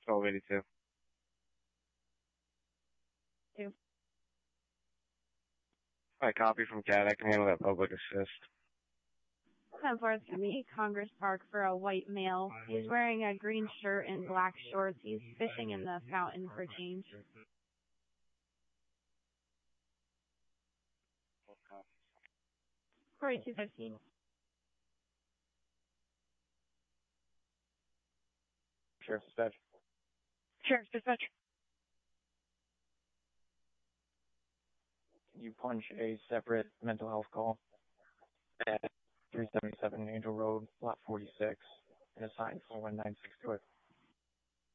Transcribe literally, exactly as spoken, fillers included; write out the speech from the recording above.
twelve eighty-two. Two. I copy from Cat. I can handle that public assist. ten four, it's gonna be Congress Park for a white male. He's wearing a green shirt and black shorts. He's fishing in the fountain for change. forty-two fifteen. Sheriff's dispatch. Sheriff's dispatch. Can you punch a separate mental health call at three seventy-seven Angel Road, lot forty-six, and assign four one nine six to it?